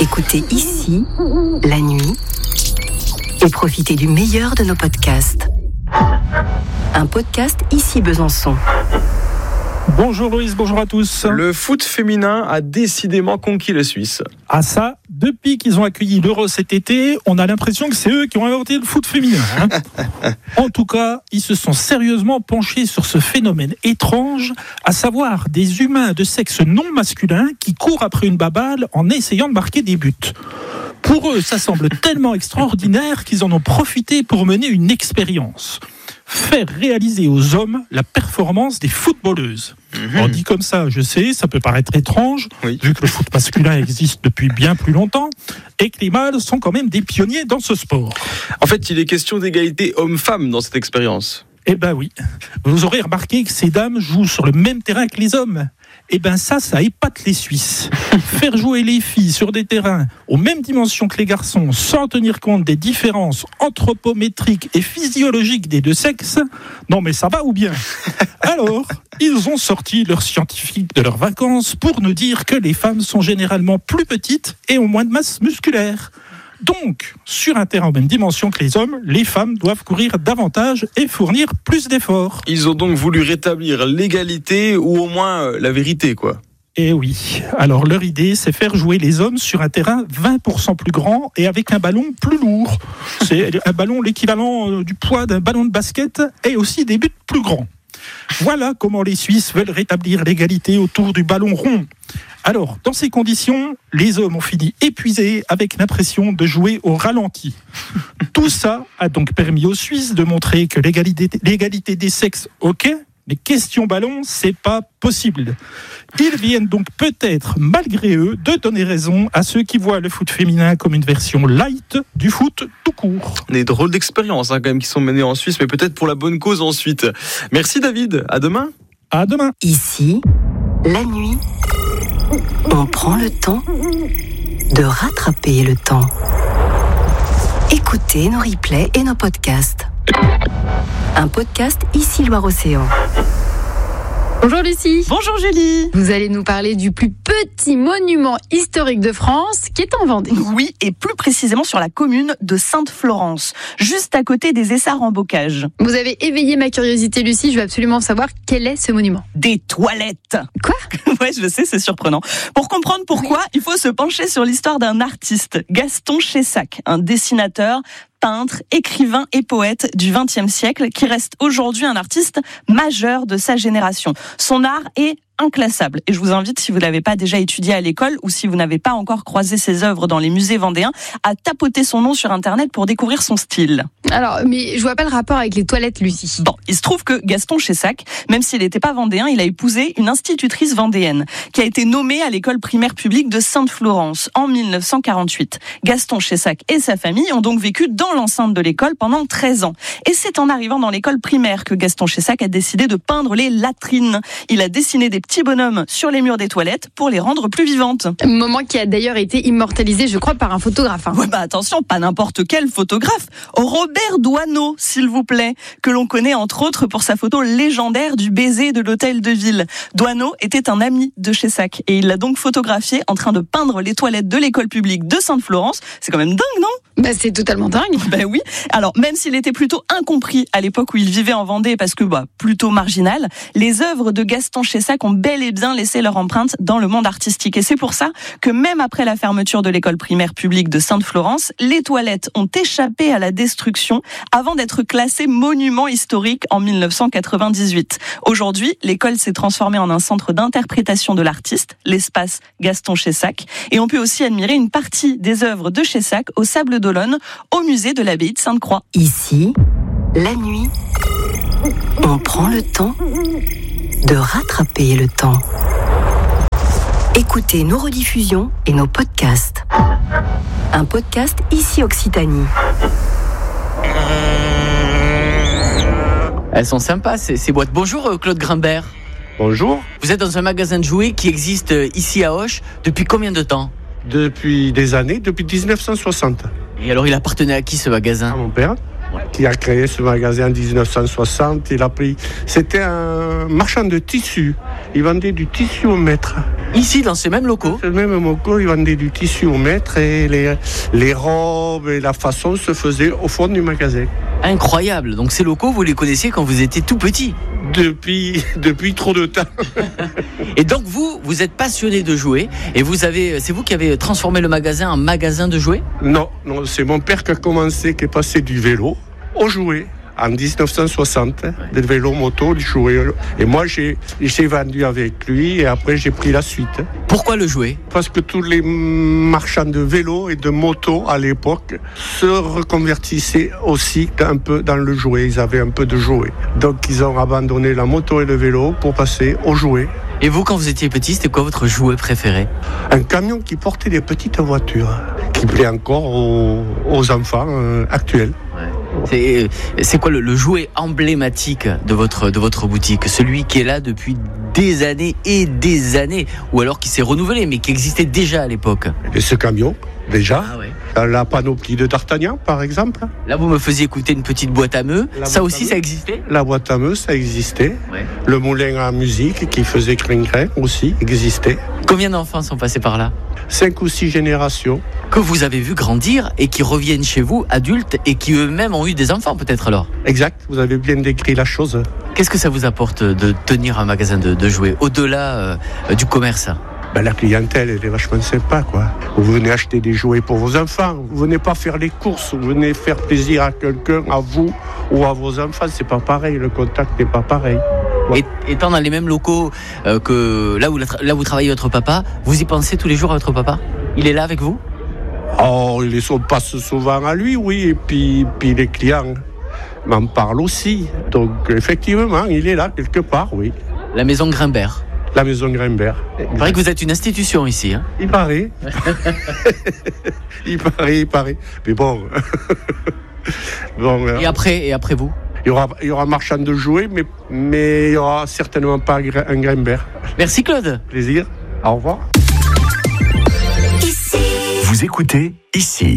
Écoutez ici, la nuit, et profitez du meilleur de nos podcasts. Un podcast Ici Besançon. Bonjour Loïs, bonjour à tous. Le foot féminin a décidément conquis la Suisse. Ah ça, depuis qu'ils ont accueilli l'Euro cet été, on a l'impression que c'est eux qui ont inventé le foot féminin. En tout cas, ils se sont sérieusement penchés sur ce phénomène étrange, à savoir des humains de sexe non masculin qui courent après une baballe en essayant de marquer des buts. Pour eux, ça semble tellement extraordinaire qu'ils en ont profité pour mener une expérience. Faire réaliser aux hommes la performance des footballeuses. On dit comme ça, je sais, ça peut paraître étrange, vu que le foot masculin existe depuis bien plus longtemps, et que les mâles sont quand même des pionniers dans ce sport. En fait, il est question d'égalité homme-femme dans cette expérience. Eh ben oui, vous aurez remarqué que ces dames jouent sur le même terrain que les hommes. Eh ben ça épate les Suisses. Faire jouer les filles sur des terrains aux mêmes dimensions que les garçons, sans tenir compte des différences anthropométriques et physiologiques des deux sexes, non mais ça va ou bien? Alors, ils ont sorti leurs scientifiques de leurs vacances pour nous dire que les femmes sont généralement plus petites et ont moins de masse musculaire. Donc, sur un terrain en même dimension que les hommes, les femmes doivent courir davantage et fournir plus d'efforts. Ils ont donc voulu rétablir l'égalité ou au moins la vérité, quoi. Eh oui. Alors, leur idée, c'est faire jouer les hommes sur un terrain 20% plus grand et avec un ballon plus lourd. C'est un ballon l'équivalent du poids d'un ballon de basket et aussi des buts plus grands. Voilà comment les Suisses veulent rétablir l'égalité autour du ballon rond. Alors, dans ces conditions, les hommes ont fini épuisés avec l'impression de jouer au ralenti. Tout ça a donc permis aux Suisses de montrer que l'égalité des sexes, ok, mais question ballon, c'est pas possible. Ils viennent donc peut-être, malgré eux, de donner raison à ceux qui voient le foot féminin comme une version light du foot tout court. Des drôles d'expériences quand même qui sont menées en Suisse, mais peut-être pour la bonne cause ensuite. Merci David, à demain. À demain. Ici, la nuit, on prend le temps de rattraper le temps. Écoutez nos replays et nos podcasts. Un podcast Ici Loire-Océan. Bonjour Lucie. Bonjour Julie. Vous allez nous parler du plus petit monument historique de France qui est en Vendée. Oui, et plus précisément sur la commune de Sainte-Florence, juste à côté des Essarts en Bocage. Vous avez éveillé ma curiosité Lucie, je veux absolument savoir quel est ce monument. Des toilettes. Quoi ? Ouais, je sais, c'est surprenant. Pour comprendre pourquoi, il faut se pencher sur l'histoire d'un artiste, Gaston Chessac, un dessinateur, peintre, écrivain et poète du XXe siècle qui reste aujourd'hui un artiste majeur de sa génération. Son art est inclassable. Et je vous invite, si vous ne l'avez pas déjà étudié à l'école ou si vous n'avez pas encore croisé ses œuvres dans les musées vendéens, à tapoter son nom sur Internet pour découvrir son style. Alors, mais je vois pas le rapport avec les toilettes, Lucie. Bon, il se trouve que Gaston Chessac, même s'il n'était pas vendéen, il a épousé une institutrice vendéenne qui a été nommée à l'école primaire publique de Sainte-Florence en 1948. Gaston Chessac et sa famille ont donc vécu dans l'enceinte de l'école pendant 13 ans. Et c'est en arrivant dans l'école primaire que Gaston Chessac a décidé de peindre les latrines. Il a dessiné des petits bonhommes sur les murs des toilettes pour les rendre plus vivantes. Moment qui a d'ailleurs été immortalisé, je crois, par un photographe. Ouais, attention, pas n'importe quel photographe. Robert Doisneau, s'il vous plaît, que l'on connaît entre autres pour sa photo légendaire du baiser de l'hôtel de ville. Doisneau était un ami de Chessac et il l'a donc photographié en train de peindre les toilettes de l'école publique de Sainte-Florence. C'est quand même dingue, non ? C'est totalement dingue. Oui. Alors, même s'il était plutôt incompris à l'époque où il vivait en Vendée parce que plutôt marginal, les œuvres de Gaston Chessac ont bel et bien laissé leur empreinte dans le monde artistique. Et c'est pour ça que même après la fermeture de l'école primaire publique de Sainte-Florence, les toilettes ont échappé à la destruction avant d'être classées monument historique en 1998. Aujourd'hui, l'école s'est transformée en un centre d'interprétation de l'artiste, l'espace Gaston Chessac. Et on peut aussi admirer une partie des œuvres de Chessac au Sable d'Olonne, au musée de l'abbaye de Sainte-Croix. Ici, la nuit, on prend le temps de rattraper le temps. Écoutez nos rediffusions et nos podcasts. Un podcast Ici Occitanie. Elles sont sympas ces boîtes. Bonjour Claude Grimbert. Bonjour. Vous êtes dans un magasin de jouets qui existe ici à Auch depuis combien de temps ? Depuis des années, depuis 1960. Et alors il appartenait à qui ce magasin ? À mon père, qui a créé ce magasin en 1960. C'était un marchand de tissus. Ils vendaient du tissu au mètre. Ici, dans ces mêmes locaux? C'est le même locaux, ils vendaient du tissu au mètre et les robes et la façon se faisaient au fond du magasin. Incroyable. Donc ces locaux, vous les connaissiez quand vous étiez tout petit? Depuis trop de temps. Et donc vous êtes passionné de jouets et c'est vous qui avez transformé le magasin en magasin de jouets? Non, c'est mon père qui a commencé, qui est passé du vélo au jouet. En 1960, des vélos moto, du jouet. Et moi, j'ai vendu avec lui et après, j'ai pris la suite. Pourquoi le jouet? Parce que tous les marchands de vélos et de motos à l'époque se reconvertissaient aussi un peu dans le jouet. Ils avaient un peu de jouet. Donc, ils ont abandonné la moto et le vélo pour passer au jouet. Et vous, quand vous étiez petit, c'était quoi votre jouet préféré? Un camion qui portait des petites voitures, qui plaît encore aux enfants actuels. Ouais. C'est quoi le jouet emblématique de votre boutique? Celui qui est là depuis des années et des années, ou alors qui s'est renouvelé, mais qui existait déjà à l'époque? Et ce camion, déjà, ouais. La panoplie de D'Artagnan, par exemple. Là, vous me faisiez écouter une petite boîte à meux. Ça aussi, ça existait? La boîte à meux, ça existait. Ouais. Le moulin à musique qui faisait crin-crin aussi existait. Combien d'enfants sont passés par là? 5 ou 6 générations. Que vous avez vu grandir et qui reviennent chez vous, adultes, et qui eux-mêmes ont eu des enfants peut-être alors? Exact, vous avez bien décrit la chose. Qu'est-ce que ça vous apporte de tenir un magasin de jouets, au-delà du commerce? La clientèle, elle est vachement sympa, quoi. Vous venez acheter des jouets pour vos enfants. Vous venez pas faire les courses. Vous venez faire plaisir à quelqu'un, à vous ou à vos enfants. C'est pas pareil. Le contact n'est pas pareil. Ouais. Et étant dans les mêmes locaux que là où travaille votre papa, vous y pensez tous les jours à votre papa? Il est là avec vous? Oh, on passe souvent à lui, oui. Et puis les clients m'en parlent aussi. Donc, effectivement, il est là quelque part, oui. La maison Grimbert. La maison Grimbert. Il paraît que vous êtes une institution ici. Hein? Il paraît. il paraît. Mais bon. Et après vous? Il y aura marchand de jouets, mais il n'y aura certainement pas un Grimbert. Merci Claude. Plaisir. Au revoir. Vous écoutez Ici.